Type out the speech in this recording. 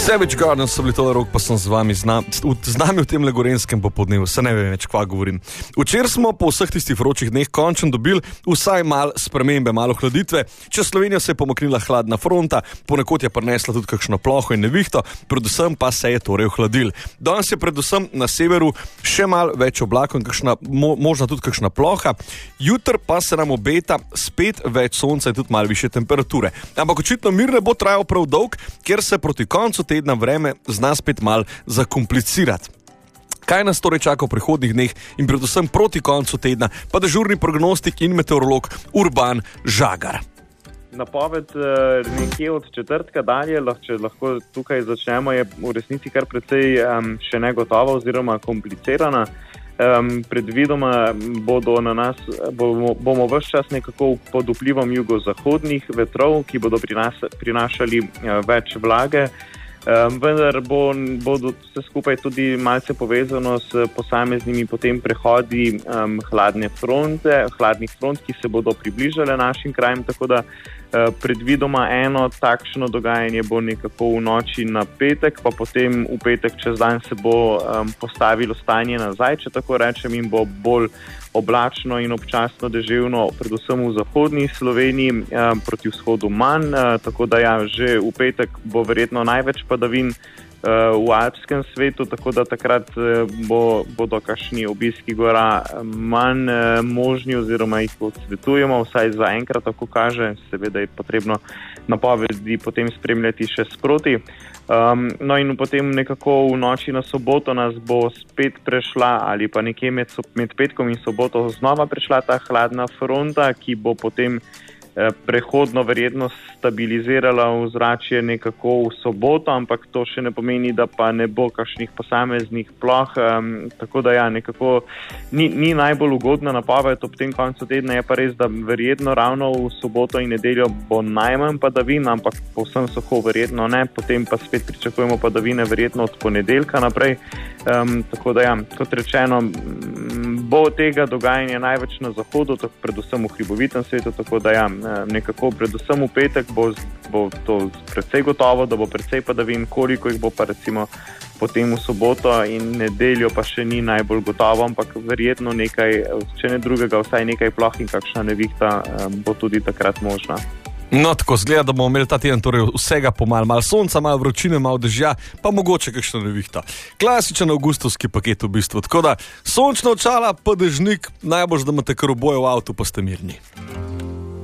Savage Garden so bili tole rok, pa sem z nami v tem legorenskem popodnevu, se ne vem več, kva govorim. Včeraj smo po vseh tistih vročih dneh končno dobili vsaj malo spremembe, malo hladitve. Čez Slovenijo se je pomaknila hladna fronta, ponekod je prinesla tudi kakšno ploho in nevihto, predvsem pa se je torej ohladil. Danes je predvsem na severu še malo več oblakov in možna tudi kakšna ploha. Jutri pa se nam obeta spet več sonca in tudi malo više temperature. Ampak očitno mir ne bo trajal prav dolg, ker se proti koncu tedna vreme zna spet malo zakomplicirati. Kaj nas torej čaka v prihodnjih dneh in predvsem proti koncu tedna, pa dežurni prognostik in meteorolog Urban Žagar. Napoved nekje od četrtka dalje, če lahko tukaj začnemo, je v resnici kar precej še negotova oziroma komplicirana. Predvidoma bomo ves čas nekako pod vplivom jugozahodnih vetrov, ki bodo prinašali več vlage, vendar bodo vse skupaj tudi malce povezano s posameznimi potem prehodi hladnih front, ki se bodo približale našim krajem, tako da predvidoma eno takšno dogajanje bo nekako v noči na petek, pa potem v petek čez dan se bo postavilo stanje nazaj, če tako rečem, in bo bolj oblačno in občasno deževno, predvsem v zahodni Sloveniji, proti vzhodu manj, tako da ja, že v petek bo verjetno največ padavin v alpskem svetu, tako da takrat bodo kakšni obiski gora manj možni oziroma jih odsvetujemo, vsaj za enkrat tako kaže, seveda je potrebno napovedi potem spremljati še sproti. No in potem nekako v noči na soboto nas bo spet prešla ali pa nekje med petkom in soboto znova prešla ta hladna fronta, ki bo potem prehodno verjetno stabilizirala ozračje nekako v soboto, ampak to še ne pomeni, da pa ne bo kakšnih posameznih ploh, tako da ja, nekako ni najbolj ugodna napoved ob tem koncu tedna, je pa res, da verjetno ravno v soboto in nedeljo bo najmanj padavin, ampak povsem suho verjetno ne, potem pa spet pričakujemo padavine verjetno od ponedeljka naprej, tako da ja, kot rečeno, bo tega dogajanja največ na zahodu, predvsem v hribovitem svetu, tako da ja, nekako predvsem v petek bo to precej gotovo, da bo precej padavin, koliko jih bo pa recimo potem v soboto in nedeljo pa še ni najbolj gotovo, ampak verjetno nekaj, če ne drugega, vsaj nekaj ploh in kakšna nevihta bo tudi takrat možna. No, tako zgleda, da bomo imeli ta teden torej vsega pomalo, malo sonca, malo vročine, malo dežja, pa mogoče kakšna nevihta. Klasičen avgustovski paket v bistvu, tako da sončna očala, pa dežnik, najbolj, da imate kar oboje v avtu, pa ste mirni.